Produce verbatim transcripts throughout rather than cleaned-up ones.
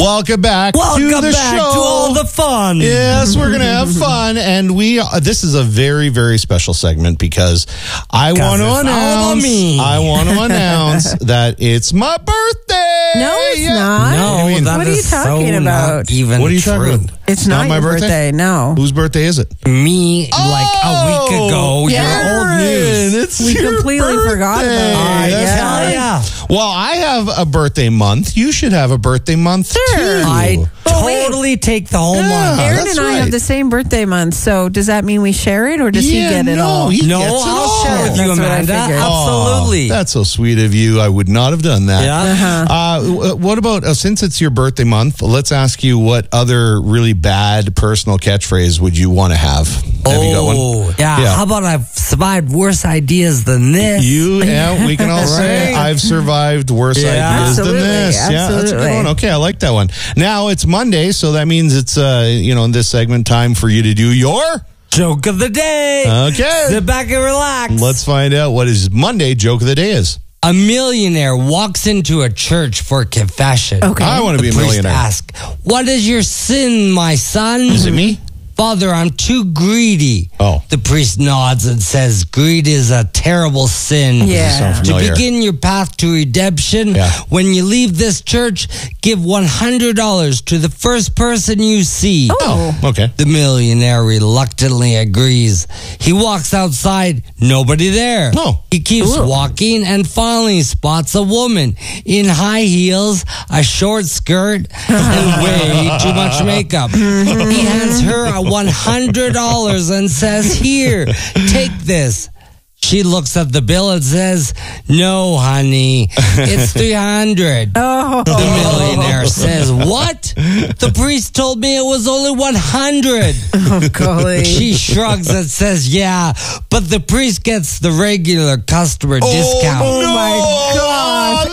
Welcome back Welcome to the back show. to all the fun. Yes, we're going to have fun. And we. Uh, this is a very, very special segment because I want to it's all about announce. me. I want to announce that it's my birthday. No, it's Yeah. not. No, What do you mean? that What are you is talking so about? Not even What are you true. talking about? It's Not not, my your birthday? birthday. No. Whose birthday is it? Me, like a week ago, yeah. you're old news. It's We your completely birthday. forgot about it. I That's tell right. ya. Well, I have a birthday month. You should have a birthday month Sure. too. I But wait. totally take the whole Yeah. month. Aaron that's and I right. have the same birthday month, so does that mean we share it, or does Yeah, he get it no, all? he No, gets it I'll all. share with you, That's what I Amanda. figured. Absolutely. Oh, that's so sweet of you. I would not have done that. Yeah. Uh-huh. Uh, w- what about, uh, since it's your birthday month, let's ask you what other really bad personal catchphrase would you want to have? Have you got one? Oh, yeah. Yeah. How about I've survived worse ideas than this? You, yeah, we can all say Right. I've survived worse Yeah. ideas Absolutely, than this. Yeah, that's a good absolutely. one. Okay, I like that one. Now it's Monday, so that means it's uh, you know, in this segment, time for you to do your Joke of the day. okay. Sit back and relax. Let's find out what his Monday joke of the day is. A millionaire walks into a church for confession. Okay. I want to be The a priest millionaire. asks, "What is your sin, my son?" Is it me? Father, I'm too greedy. Oh. The priest nods and says, "Greed is a terrible sin. Yeah. Sound To familiar. begin your path to redemption, Yeah. when you leave this church, give one hundred dollars to the first person you see." Oh, okay. The millionaire reluctantly agrees. He walks outside, nobody there. Oh. He keeps Ooh. walking and finally spots a woman in high heels, a short skirt, and way too much makeup. He hands her a one hundred dollars and says, "Here, take this." She looks at the bill and says, "No, honey, it's three hundred dollars. Oh. The millionaire says, "What? The priest told me it was only one hundred dollars. Oh, golly. She shrugs and says, "Yeah, but the priest gets the regular customer discount." Oh, my gosh,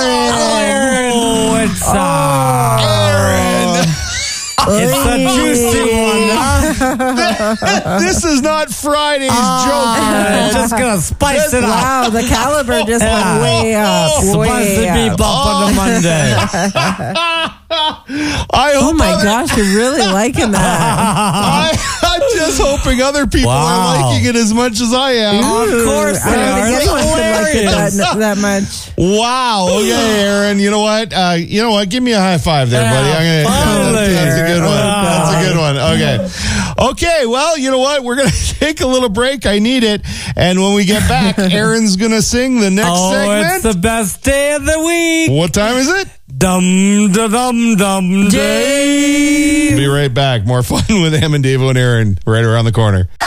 Aaron. Oh, it's, uh, Aaron. it's a juicy one, huh? This is not Friday's I'm joke. just gonna spice it up. Wow, the caliber just went way up. Supposed Way to be up. bump on a Monday. I hope Oh my other- gosh, you're really liking that. I, I'm just hoping other people Wow. are liking it as much as I am. Of course I they don't are. think It's anyone could like it hilarious. that, that much. Wow. Okay, Aaron. You know what? Uh, you know what? Give me a high five there, buddy. I'm gonna, finally. that's a good one. Oh, That's a good one. Okay. Okay. Well, you know what? We're gonna take a little break. I need it. And when we get back, Aaron's gonna sing the next Oh, segment. it's the best day of the week. What time is it? Dum da dum dum day. Be right back. More fun with Em and Davo and Aaron right around the corner.